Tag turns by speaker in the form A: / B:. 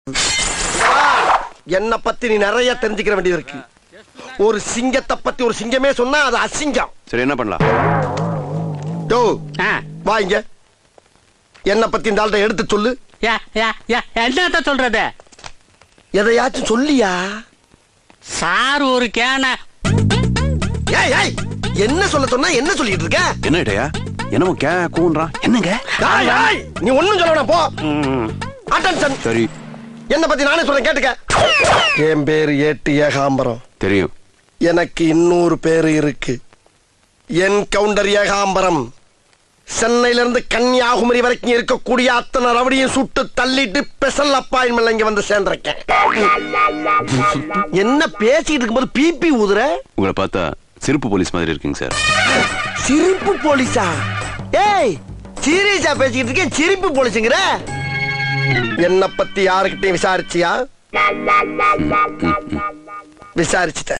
A: என்ன பத்தி நீ நிறைய தெரிஞ்சுக்கிற வேண்டியது இருக்கு. ஒரு சிங்கத்தை பத்தி ஒரு சிங்கமே சொன்னா அது அசிங்கம்.
B: சரி என்ன பண்ணலாம்?
A: வாங்க, என்ன பத்தி இந்த ஆள்கிட்ட எடுத்து சொல்லு.
C: என்னத்த சொல்றது?
A: எதையாச்சும் சொல்லியா?
C: சார் ஒரு கேன.
A: என்ன சொல்ல சொன்னா என்ன சொல்லிட்டு இருக்க?
B: என்ன இடையா என்னமோ கூன்றான். என்னங்க
A: நீ ஒண்ணும் சொல்ல போ. அட்டென்ஷன்.
B: சரி,
A: என்ன பத்தி நானே சொல்றேன் கேட்டுக்க. என் பேரு ஏட்டு ஏகாம்பரம்.
B: தெரியும்.
A: எனக்கு இன்னொரு பேரு இருக்கு, என் கவுண்டர் ஏகாம்பரம். சென்னையில இருந்து கன்னியாகுமரி வரைக்கும் இருக்கக்கூடிய அத்தனை ரவடியும் சுட்டு தள்ளிட்டு ஸ்பெஷல் அப்பாயின்மெண்ட் இங்க வந்து சேர்ந்திருக்கேன். என்ன பேசிட்டு இருக்கும்போது பிபி ஊதுற?
B: உங்களை பார்த்தா சிரிப்பு போலீஸ் மாதிரி இருக்குங்க சார்.
A: சிரிப்பு போலீஸா? ஏய், சீரியஸா பேசிக்கிட்டு இருக்கேன், சிரிப்பு போலீஸுங்கிற? என்ன பத்தி யாருக்கிட்டையும் விசாரிச்சியா? விசாரிச்சுட்ட.